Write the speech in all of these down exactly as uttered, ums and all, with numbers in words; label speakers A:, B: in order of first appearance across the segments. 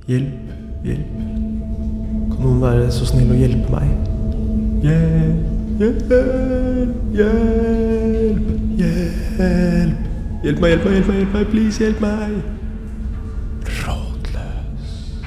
A: Hjelp, hjelp. Kan noen være så snill å hjelpe meg? Hjelp, hjelp, hjelp, hjelp. Hjelp meg, hjelp meg, hjelp meg, hjelp meg, please, hjelp meg. Rådløs.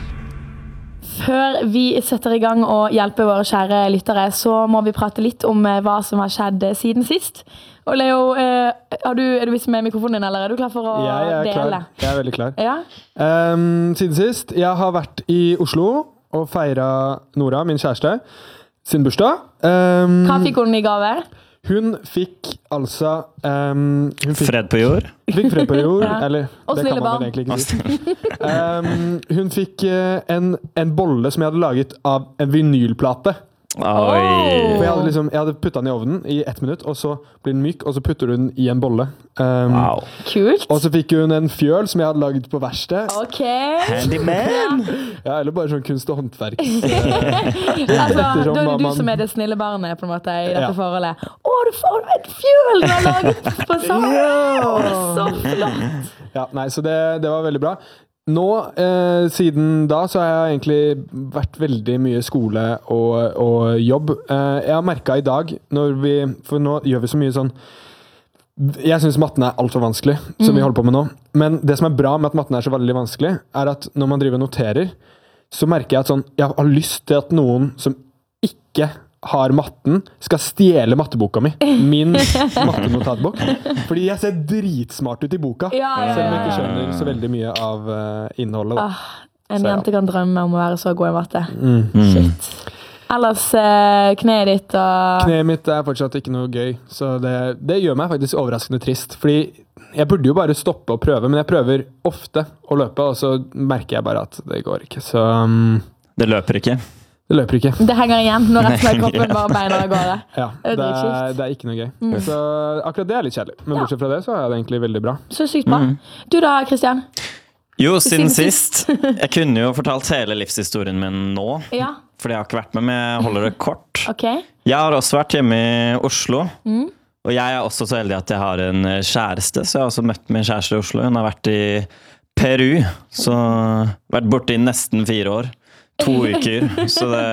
B: Før vi setter i gang og hjelper våre kjære lyttere, så må vi prate litt om hva som har skjedd siden sist. Og Leo, eh, har du, er du visst med mikrofonen din, eller er du klar for å
C: ja, jeg er
B: dele?
C: Klar. Jeg er veldig klar.
B: Ja?
C: Um, siden sist, jeg har vært i Oslo og feiret Nora, min kjæreste, sin bursdag. Um,
B: Hva fikk hun i gave?
C: Hun fikk altså... Um, hun fikk,
D: fred på jord?
C: Fikk fred på jord,
B: ja.
C: eller
B: og
C: det kan man vel egentlig ikke si. um, hun fikk uh, en, en bolle som jeg hadde laget av en vinylplate.
D: Oi.
C: For jeg hadde, liksom, jeg hadde puttet den i ovnen i ett minutt, og så blir den myk, og så putter du den i en bolle. Um,
D: Wow.
B: Kult.
C: Og så fikk hun en fjøl som jeg hadde laget på verksted.
B: Ok.
D: Handyman!
C: Ja, eller bare sånn kunst og håndverk.
B: Altså, da er det du
C: man-
B: som er det snille barnet på en måte i dette
C: Ja.
B: forholdet. Å, du får en fjøl du har laget på sammen.
C: Ja.
B: Så flott.
C: Ja, nei, så det, det var veldig bra. Nå, eh, siden da, så har jeg egentlig vært veldig mye skole og, og jobb. Eh, jeg har merket i dag, når vi, for nå gjør vi så mye sånn, jeg synes matten er alt for vanskelig, som
B: Mm.
C: vi holder på med nå. Men det som er bra med at matten er så veldig vanskelig, er at når man driver og noterer, så merker jeg at sånn, jeg har lyst til at noen som ikke har matten, skal stjele matteboka mi. Min mattenotatbok. Fordi jeg ser dritsmart ut i boka.
B: Ja, ja,
C: Selv om jeg ikke
B: ja, ja.
C: skjønner så veldig mye av uh, innholdet. Da.
B: Ah, en
C: Så ja.
B: jente kan drømme om å være så god i matte.
C: Mm.
B: Shit. Ellers eh, kneet ditt og...
C: Kneet mitt er fortsatt ikke noe gøy, så det, det gjør meg faktisk overraskende trist. Fordi jeg burde jo bare stoppe og prøve, men jeg prøver ofte å løpe, og så merker jeg bare at det går ikke. Så um,
D: Det løper ikke.
C: det løper ikke.
B: Det henger igjen når resten av kroppen bare beiner av gårde.
C: Ja,
B: Det er
C: det, er,
B: dritkjipt.
C: det er ikke noe gøy. Så akkurat det er litt kjedelig. Men
B: Ja.
C: bortsett fra det så er det egentlig veldig bra.
B: Så sykt bra. Du da, Kristian?
D: Jo, siden
B: Siden
D: sist. Jeg kunne jo fortalt hele livshistorien min nå,
B: Ja,
D: fordi jeg har ikke vært med, men jeg holder det kort.
B: ok.
D: Jeg har også vært hjemme i Oslo, og jeg er også så heldig at jeg har en kjæreste, så jeg har også møtt min kjæreste i Oslo. Hun har vært i Peru, så vært borte i nesten fire år. To uker, så det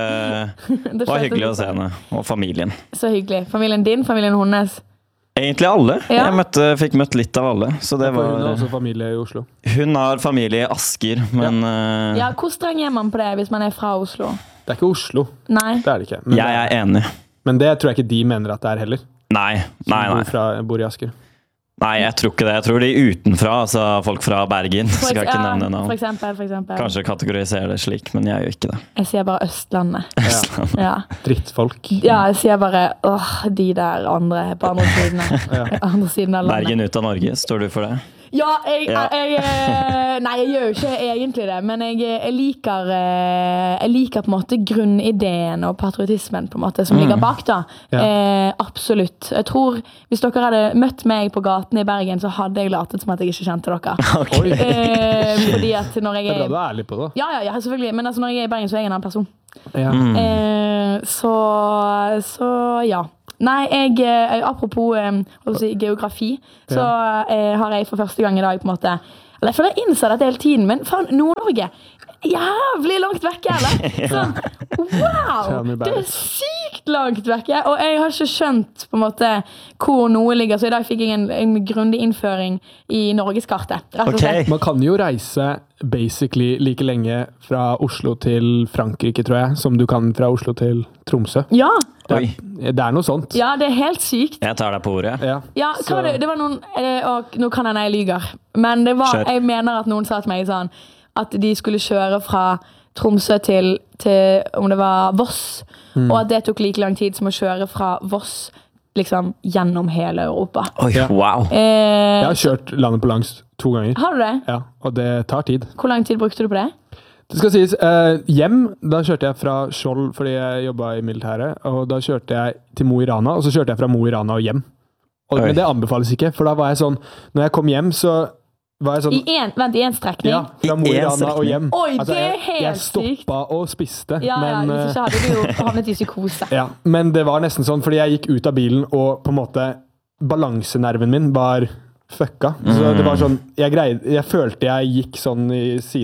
B: Det
D: var
B: skjønte
D: hyggelig
B: du.
D: å se henne, og familien.
B: Så hyggelig. Familien din, familien hennes.
D: Egentlig alle.
B: Ja.
D: Jeg møtte, fikk møtt litt av alle, så det
C: For hun har
D: var...
C: også familie i Oslo.
D: Hun har familie i Asker, men eh,
B: Ja, hvor streng er man på det hvis man er fra Oslo?
C: Det er ikke Oslo.
B: Nei.
C: Det er det ikke. Men,
D: jeg er enig.
C: men det tror jeg ikke de mener at det er heller.
D: Nei, nei,
C: Som
D: nei.
C: Bor, fra, bor i Asker.
D: Nei, jeg tror ikke det. Jeg tror de utenfra, altså folk fra Bergen,
B: For
D: skal
B: eks-
D: ikke
B: ja,
D: nevne
B: For
D: navn.
B: eksempel, for eksempel.
D: Kanskje kategorisere det slik, men jeg gjør ikke det.
B: Jeg sier bare Østlandet.
C: Ja.
B: Ja.
C: Drittfolk.
B: Ja, jeg sier bare åh, de der andre på andre siden av,
C: Ja.
B: andre siden av landet.
D: Bergen ut av Norge, står du for det?
B: Ja, jeg,
D: Ja.
B: jeg, eh, nei, jeg gjør jo ikke egentlig det, men jeg, jeg, liker, eh, jeg liker på en måte grunnideen og patriotismen på en måte som ligger bak da.
C: Ja.
B: Eh, absolutt. Jeg tror, hvis dere hadde møtt meg på gaten i Bergen, så hadde jeg latet som at jeg ikke kjente dere.
C: Oi.
B: Eh, fordi at når jeg
C: Det er bra
B: er...
C: du er ærlig på det.
B: Ja, ja, ja, selvfølgelig, men altså når jeg er i Bergen, så er jeg en annen person.
C: Ja.
D: Mm.
B: Eh, så, så ja. Nei, jeg, eh, apropos eh, hva skal jeg si, geografi, så eh, har jeg for første gang i dag på en måte, eller jeg føler jeg innser dette hele tiden, men faen, Nord-Norge, jævlig langt vekke, eller? Sånn, wow,
C: Tell me about
B: det er
C: it.
B: sykt langt vekke, og jeg har ikke skjønt på en måte hvor noe ligger, så i dag fikk jeg en, en grundig innføring i Norgeskartet, rett og
D: Ok.
B: slett.
C: Man kan jo reise basically like lenge fra Oslo til Frankrike, tror jeg, som du kan fra Oslo til Tromsø.
B: Ja,
D: Oi,
C: Det er noe sånt.
B: ja, det er helt sykt.
D: jeg tar deg på ordet.
C: Ja.
B: Ja,
C: Så-
B: hva var det? Det var noen, eh, og nå kan jeg nei lyger, men det var,
D: Kjør.
B: jeg mener at noen sa til meg sånn, at de skulle kjøre fra Tromsø til, til om det var Voss,
C: Mm.
B: og at det tok like lang tid som å kjøre fra Voss liksom gjennom hele Europa.
D: Oi,
C: Ja.
D: wow.
B: Eh,
C: Jeg har kjørt landet på langs to ganger,
B: har du det?
C: ja, og det tar tid.
B: Hvor lang tid brukte du på det?
C: Det skal sies, eh, hjem, da kjørte jeg fra Skjold fordi jeg jobbet i militæret, og da kjørte jeg til Mo i Rana, og så kjørte jeg fra Mo i Rana og hjem. Og,
D: Oi.
C: men det anbefales ikke, for da var jeg sånn, når jeg kom hjem, så var jeg sånn,
B: I en, vent, i en strekning?
C: ja, fra Mo i
D: I en
C: Rana og
D: strekning.
C: hjem.
B: Oi,
C: Altså,
B: det er
C: jeg,
B: helt
C: jeg
B: sykt.
C: stoppa og spiste,
B: Ja, ja,
C: men...
B: hvis
C: eh,
B: ikke hadde du jo havnet i psykose.
C: Ja, men det var nesten sånn, fordi jeg gikk ut av bilen, og på en måte balansenerven min var fucka. Så det var sånn, jeg, greide, jeg følte jeg gikk sånn i siden.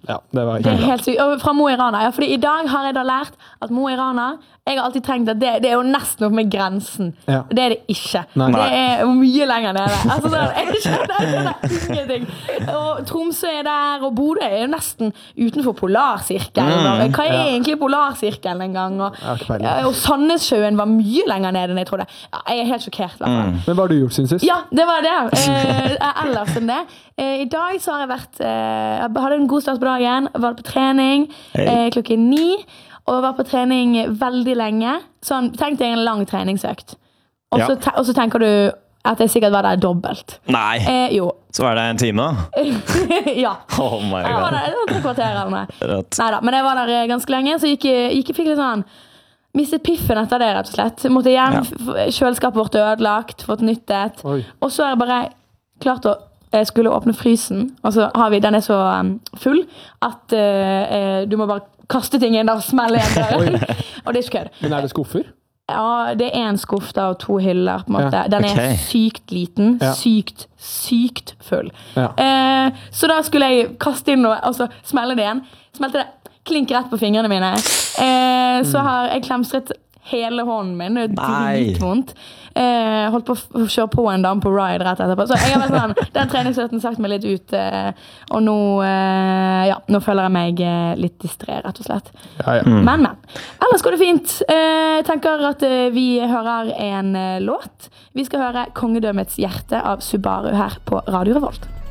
C: Ja, det var
B: Det
C: ikke
B: er
C: bra.
B: helt sykt. Og fra Mo i Rana. Ja, fordi i dag har jeg da lært at Mo i Rana Jeg har alltid tenkt at det, det er jo nesten opp med grensen.
C: Ja.
B: Det er det ikke.
C: Nei.
B: Det er jo mye lenger nede. Altså, sånn, jeg skjønner, jeg skjønner ingenting. Og Tromsø er der, og Bodø er jo nesten utenfor Polarsirkelen.
D: Mm.
B: Hva er egentlig Polarsirkelen en gang? Og,
C: Jeg har ikke peiling.
B: ja, og Sandnessjøen var mye lenger nede enn jeg trodde. Ja, jeg er helt sjokkert i hvert fall.
C: Men hva har du gjort siden sist?
B: Ja, det var det. Eh, ellers enn det. Eh, I dag så har jeg vært eh, Jeg hadde en god start på dagen. Var på trening eh, klokken ni. Og var på trening veldig lenge. Sånn, tenk deg en lang treningsøkt. Og så
D: Ja.
B: te- og så tenker du at jeg sikkert var der dobbelt.
D: Nei,
B: Eh, jo.
D: så var det en time.
B: ja.
D: Oh my
B: Jeg var
D: god.
B: der, det var tre kvarter eller noe.
D: Rått.
B: Neida, men jeg var der eh, ganske lenge, så gikk, gikk, fikk litt sånn mistet piffen etter det, rett og slett. Måtte hjem,
D: Ja.
B: f- kjøleskapet vårt ødelagt, fått nytt et.
C: Oi.
B: Og så er jeg bare klart å jeg skulle åpne frysen, og så har vi, den er så um, full at uh, du må bare kaste ting inn og smelle igjen døren. Og det er ikke kødd.
C: Men er det skuffer?
B: Ja, det er en skuff da, og to hyller, på en måte.
C: Ja.
B: Den er
D: Ok.
B: sykt liten,
C: Ja.
B: sykt, sykt full.
C: Ja.
B: Eh, så da skulle jeg kaste inn noe, og så smelle det igjen. Smelte det klink rett på fingrene mine. Eh, så har jeg klemstret hele hånden min, det er
D: Nei.
B: dritvondt. Eh, holdt på å f- å kjøre på en dame på ride rett etterpå. Så jeg har vært sånn, den treningsøten sagt meg litt ut, eh, og nå, eh, ja, nå føler jeg meg eh, litt distré, rett og slett.
C: Ja, ja.
B: Men, men. Ellers går det fint. Eh, Jeg tenker at eh, vi hører en eh, låt. Vi skal høre Kongedømmets hjerte av Subaru her på Radio Revolt.